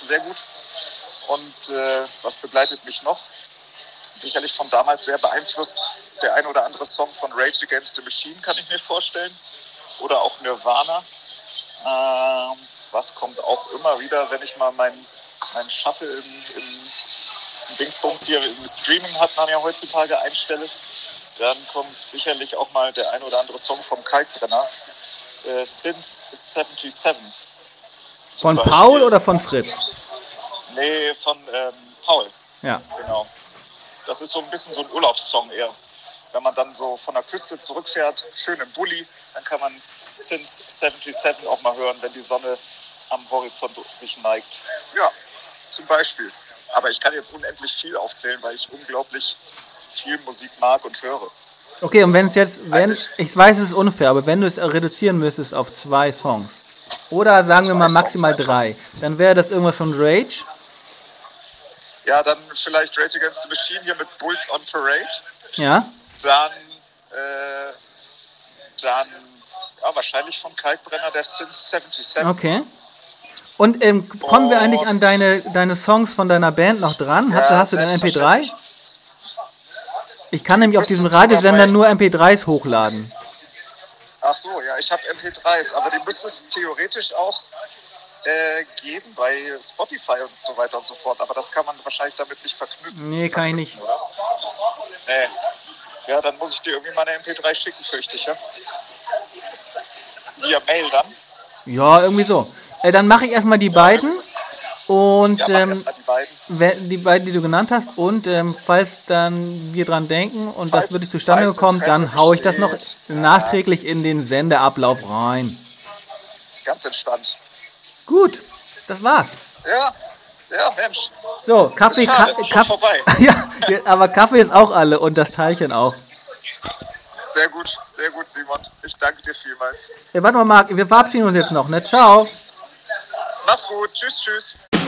sehr gut. Und was begleitet mich noch? Sicherlich von damals sehr beeinflusst. Der ein oder andere Song von Rage Against the Machine kann ich mir vorstellen. Oder auch Nirvana. Was kommt auch immer wieder, wenn ich mal meinen Shuffle im Dingsbums hier im Streaming hat man ja heutzutage einstelle. Dann kommt sicherlich auch mal der ein oder andere Song vom Kalkbrenner. Since 77. Von Paul oder von Fritz? Nee, von Paul. Ja. Genau. Das ist so ein bisschen so ein Urlaubssong eher. Wenn man dann so von der Küste zurückfährt, schön im Bulli, dann kann man Since 77 auch mal hören, wenn die Sonne am Horizont sich neigt. Ja, zum Beispiel. Aber ich kann jetzt unendlich viel aufzählen, weil ich unglaublich viel Musik mag und höre. Okay, und ich weiß, es ist unfair, aber wenn du es reduzieren müsstest auf 2 Songs, oder sagen wir mal maximal 3, dann wäre das irgendwas von Rage? Ja, dann vielleicht Rage Against the Machine hier mit Bulls on Parade. Ja. Dann wahrscheinlich vom Kalkbrenner der Since 77. Okay. Und kommen wir eigentlich an deine Songs von deiner Band noch dran? Ja, hast du den MP3? Ich kann nämlich auf diesem Radiosender nur MP3s hochladen. Ach so, ja, ich habe MP3s, aber die müsste es theoretisch auch geben bei Spotify und so weiter und so fort. Aber das kann man wahrscheinlich damit nicht verknüpfen. Nee, kann ich nicht. Oder? Nee. Ja, dann muss ich dir irgendwie meine MP3 schicken, fürchte ich, ja? Via Mail dann? Ja, irgendwie so. Dann mache ich erstmal die beiden. Und die beiden, die du genannt hast. Und falls dann wir dran denken und das wirklich zustande gekommen, dann haue ich das noch nachträglich in den Sendeablauf rein. Ganz entspannt. Gut, das war's. Ja, Mensch. So, Kaffee, vorbei. Ja, aber Kaffee ist auch alle und das Teilchen auch. Sehr gut, Simon. Ich danke dir vielmals. Warte mal, Marc, wir verabschieden uns jetzt noch, ne? Ciao. Mach's gut. Tschüss.